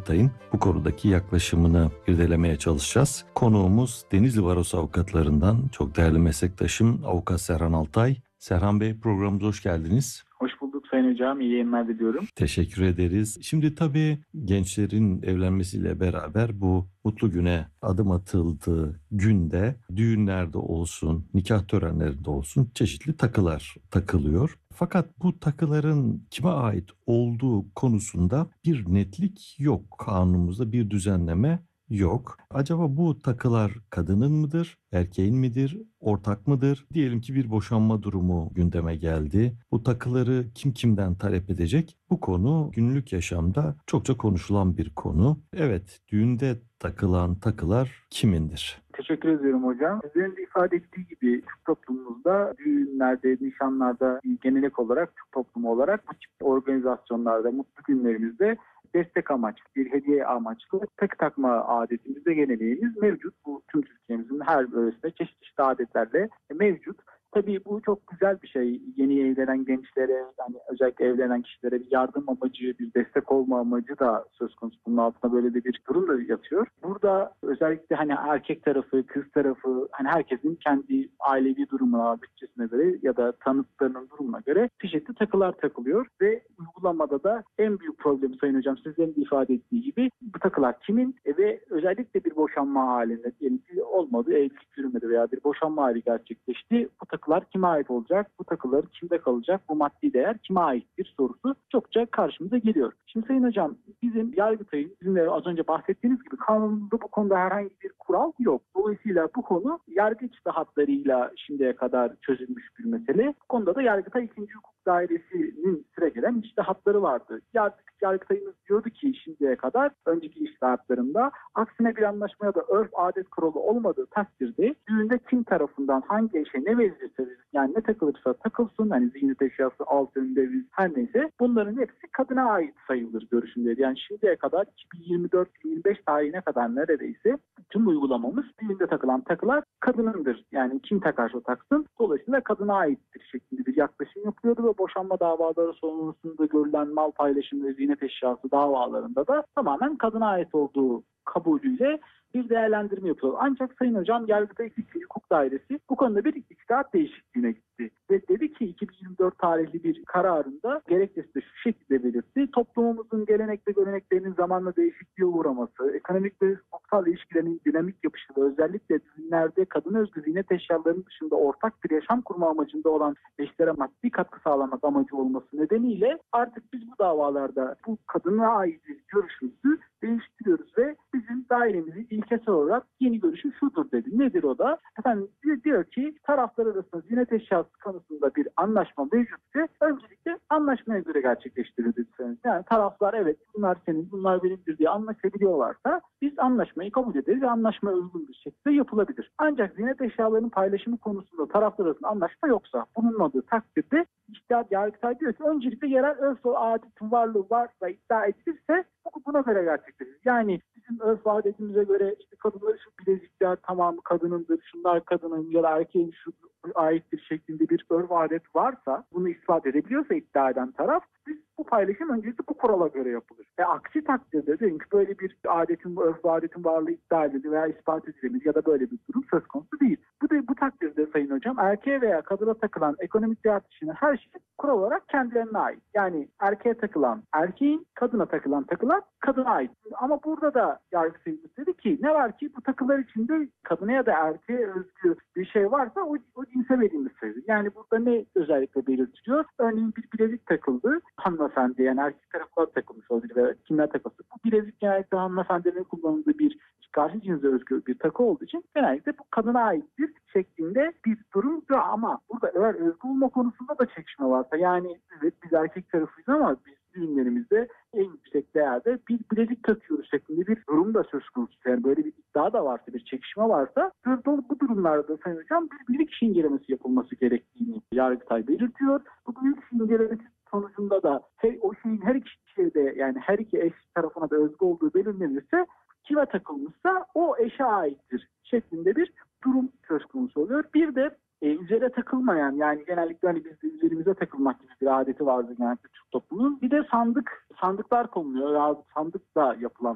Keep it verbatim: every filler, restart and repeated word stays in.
Yargıtay'ın bu konudaki yaklaşımını irdelemeye çalışacağız. Konuğumuz Denizli Barosu avukatlarından çok değerli meslektaşım Avukat Serhan Altay. Serhan Bey, programımıza hoş geldiniz. Hoş bulduk Sayın Hocam. İyi yayınlar diliyorum. Teşekkür ederiz. Şimdi tabii gençlerin evlenmesiyle beraber bu mutlu güne adım atıldığı günde düğünlerde olsun, nikah törenlerinde olsun çeşitli takılar takılıyor. Fakat bu takıların kime ait olduğu konusunda bir netlik yok. Kanunumuzda bir düzenleme yok. Acaba bu takılar kadının mıdır, erkeğin midir, ortak mıdır? Diyelim ki bir boşanma durumu gündeme geldi. Bu takıları kim kimden talep edecek? Bu konu günlük yaşamda çokça konuşulan bir konu. Evet, düğünde takılan takılar kimindir? Teşekkür ediyorum hocam. Sizlerin de ifade ettiği gibi Türk toplumumuzda düğünlerde, nişanlarda genellik olarak Türk toplumu olarak bu tip organizasyonlarda, mutlu günlerimizde destek amaçlı, bir hediye amaçlı takı takma adetimizde geleneğimiz mevcut. Bu tüm Türkiye'mizin her bölgesinde çeşitli çeşitli adetlerle mevcut. Tabii bu çok güzel bir şey. Yeni evlenen gençlere, yani özellikle evlenen kişilere bir yardım amacı, bir destek olma amacı da söz konusu. Bunun altında böyle de bir durum da yatıyor. Burada özellikle hani erkek tarafı, kız tarafı, hani herkesin kendi ailevi durumuna, bütçesine göre ya da tanıdıklarının durumuna göre çeşitli takılar takılıyor ve uygulamada da en büyük problem Sayın Hocam sizlerin de ifade ettiği gibi bu takılar kimin e ve özellikle bir boşanma halinde diyelim ki olmadı, evlilik yürümedi veya bir boşanma hali gerçekleşti. Bu takılar kime ait olacak? Bu takılar kimde kalacak? Bu maddi değer kime aittir sorusu çokça karşımıza geliyor. Şimdi Sayın Hocam bizim Yargıtay'ın sizin de az önce bahsettiğiniz gibi kanunumuzda bu konuda herhangi bir kural yok. Dolayısıyla bu konu yargı içtihatlarıyla şimdiye kadar çözülmüş bir mesele. Bu konuda da Yargıtay ikinci Hukuk Dairesi'nin süregelen içtihatları vardı. Yargı, Yargıtay'ımız diyordu ki şimdiye kadar önceki içtihatlarında aksine bir anlaşmaya da örf adet kuralı olmadığı takdirde düğünde kim tarafından hangi eşe ne verilirse yani ne takılırsa takılsın hani ziynet eşyası, altın, döviz her neyse bunların hepsi kadına ait sayılır görüşündeydi. Yani şimdiye kadar iki bin yirmi dört iki bin yirmi beş tarihine kadar neredeyse tüm uygulamamız düğünde takılan takılar kadınındır. Yani kim takarsa taksın dolayısıyla kadına aittir şeklinde bir yaklaşım yapıyordu ve boşanma davaları sonrasında görülen mal paylaşımı ve ziynet eşyası davalarında da tamamen kadına ait olduğu kabulüyle bir değerlendirme yapıyor. Ancak Sayın Hocam Yargıtay ikinci Hukuk Dairesi bu konuda bir içtihat değişikliğine gitti. Ve dedi ki iki bin yirmi dört tarihli bir kararında gerekçesi de şu şekilde belirtti. Toplumumuzun gelenek ve göreneklerinin zamanla değişikliğe uğraması, ekonomik ve sosyal ilişkilerin dinamik yapışı ve özellikle düğünlerde kadın özgü ziynet eşyalarının dışında ortak bir yaşam kurma amacında olan eşlere maddi katkı sağlamak amacı olması nedeniyle artık biz bu davalarda bu kadına ait görüşümüzü değiştiriyoruz ve bizim dairemizin ilkesel olarak yeni görüşüm şudur dedi. Nedir o da? Efendim diyor ki taraflar arasında ziynet eşyası konusunda bir anlaşma mevcutsa öncelikle anlaşmaya göre gerçekleştirilir. Yani taraflar evet bunlar senin bunlar benimdir diye anlaşabiliyorlarsa biz anlaşmayı kabul ederiz ve anlaşma uygun bir şekilde yapılabilir. Ancak ziynet eşyalarının paylaşımı konusunda taraflar arasında anlaşma yoksa bulunmadığı takdirde İçtihat Yargıtay diyor ki öncelikle yerel örf ve adetin varlığı varsa iddia edilirse buna göre gerçekleşir. Yani bizim örf adetimize göre işte kadınların şu bilezikler tamamı kadınındır, şunlar kadının ya da erkeğin şu aittir şeklinde bir örf adet varsa bunu ispat edebiliyorsa iddia eden taraf biz bu paylaşım öncelikle bu kurala göre yapılır. E aksi takdirde diyelim ki böyle bir adetin, örf ve adetin varlığı iddia edildi veya ispat edilemedi ya da böyle bir durum söz konusu değil. Bu da bu takdirde Sayın Hocam erkeğe veya kadına takılan ekonomik değer dışında her şey kural olarak kendilerine ait. Yani erkeğe takılan erkeğin, kadına takılan takılar kadına ait. Ama burada da Yargıtay'ımız dedi ki ne var ki bu takılar içinde kadına ya da erkeğe özgü bir şey varsa o, o cinse verilmiş sayılır. Yani burada ne özellikle belirtiliyor? Örneğin bir bilezik takıldı. Hanımefendi yani erkek tarafından takılmış olabilir ve kimler takılsa. Bu bilezik genellikle hanımefendilerin kullanıldığı bir karşı cinse özgü bir takı olduğu için genellikle bu kadına aittir şeklinde bir durum yok. Ama burada eğer özgü olma konusunda da çekişme varsa yani evet biz erkek tarafıyız ama biz düğünlerimizde en yüksek değerde bir bilezik takıyoruz şeklinde bir durum da söz konusu. Yani böyle bir iddia da varsa, bir çekişme varsa bu durumlarda Sayın Hocam bir bilirkişi incelemesi yapılması gerektiğini Yargıtay belirtiyor. Bu bilirkişi incelemesi sonucunda da her, o şeyin her iki şeyde yani her iki eş tarafına da özgü olduğu belirlenirse kime takılmışsa o eşe aittir şeklinde bir durum söz konusu oluyor. Bir de e, üzere takılmayan yani genellikle hani bizde üzerimize takılmak gibi bir adeti vardı genellikle Türk toplumunun. Bir de sandık, sandıklar konuluyor. Ya sandık da yapılan